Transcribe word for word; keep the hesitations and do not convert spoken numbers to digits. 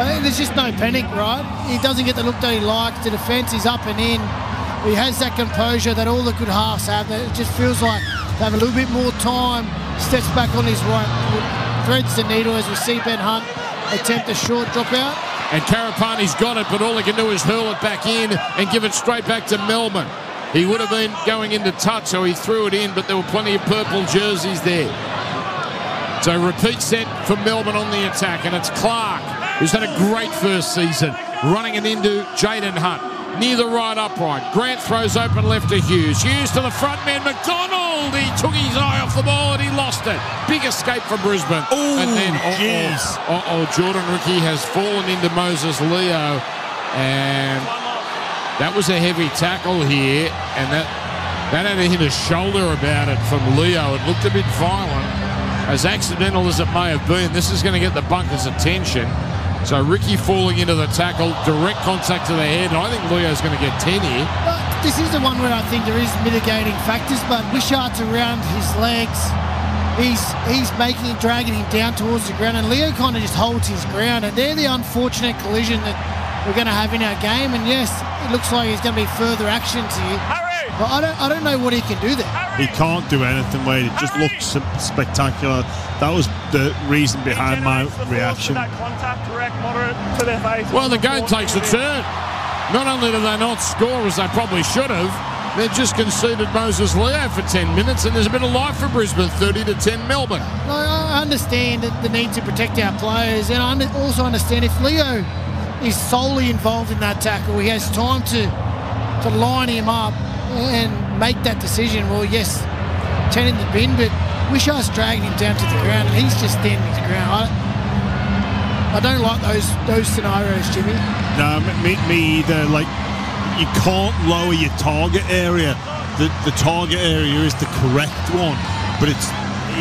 Uh, there's just no panic, right? He doesn't get the look that he likes. The defence is up and in. He has that composure that all the good halves have. It just feels like they have a little bit more time. Steps back on his right, threads the needle as we see Ben Hunt attempt a short drop out. And Karapani's got it, but all he can do is hurl it back in and give it straight back to Melbourne. He would have been going into touch, so he threw it in, but there were plenty of purple jerseys there. So repeat set for Melbourne on the attack, and it's Clark, who's had a great first season, running it into Jaden Hunt. Near the right upright. Grant throws open left to Hughes. Hughes to the front man, McDonald. He took his eye off the ball and he lost it. Big escape for Brisbane. Ooh, and then, jeez. oh, oh, oh, Jordan Ricky has fallen into Moses Leo. And that was a heavy tackle here. And that, that had to hit a shoulder about it from Leo. It looked a bit violent. As accidental as it may have been, this is going to get the bunkers' attention. So Ricky falling into the tackle, direct contact to the head, and I think Leo's going to get ten here. But this is the one where I think there is mitigating factors, but Wishart's around his legs. He's he's making, dragging him down towards the ground, and Leo kind of just holds his ground, and they're the unfortunate collision that we're going to have in our game. And yes, it looks like there's going to be further actions here. But I don't, I don't know what he can do there. He can't do anything, Wade. It just looks spectacular. That was the reason behind my reaction. Well, the game takes a turn. Not only do they not score as they probably should have, they've just conceded Moses Leo for ten minutes, and there's a bit of life for Brisbane, thirty to ten Melbourne. I understand the need to protect our players, and I also understand if Leo is solely involved in that tackle, he has time to, to line him up and make that decision. Well, yes, ten in the bin, but Wishart's dragging him down to the ground, and he's just standing to the ground. I, I don't like those those scenarios, Jimmy. No, me, me either. Like, you can't lower your target area. The the target area is the correct one, but it's